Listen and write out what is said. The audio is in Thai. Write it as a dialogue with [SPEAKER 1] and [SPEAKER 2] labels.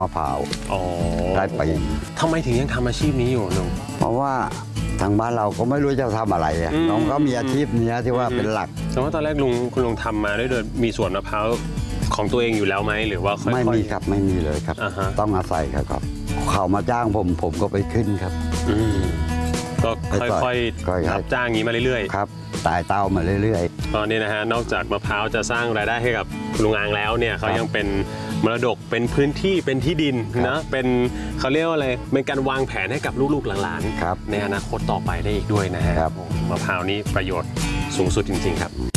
[SPEAKER 1] มะพร้าว
[SPEAKER 2] อ๋อ
[SPEAKER 1] ได้ปี
[SPEAKER 2] ทำไมถึงยังทำอาชีพนี้อยู่ลุง
[SPEAKER 1] เพราะว่าทางบ้านเราก็ไม่รู้จะทำอะไรน้องก็มีอาชีพนี้ที่ว่าเป็นหลัก
[SPEAKER 2] แต่ว่าตอนแรกคุณลุงทำมาด้วยโดยมีสวนมะพร้าวของตัวเองอยู่แล้วไหมหรือว่าค่อยๆ
[SPEAKER 1] ไม่มีครับไม่มีเลยครับ ต้องอาศัยครับเขามาจ้างผมก็ไปขึ้นครับ
[SPEAKER 2] ก็ค่อยๆรับจ้างนี้มาเรื่อยๆ
[SPEAKER 1] ครับตายเต้ามาเรื่อย
[SPEAKER 2] ตอนนี้นะฮะนอกจากมะพร้าวจะสร้างรายได้ให้กับลุงอางแล้วเนี่ยเขายังเป็นมรดกเป็นพื้นที่เป็นที่ดินนะเป็นเขาเรียกว่าอะไรเป็นการวางแผนให้กับลูกๆหลาน
[SPEAKER 1] ๆครับ
[SPEAKER 2] ๆในอนาคตต่อไปได้อีกด้วยนะฮะ
[SPEAKER 1] ครับ
[SPEAKER 2] มะพร้าวนี้ประโยชน์สูงสุดจริงๆครับ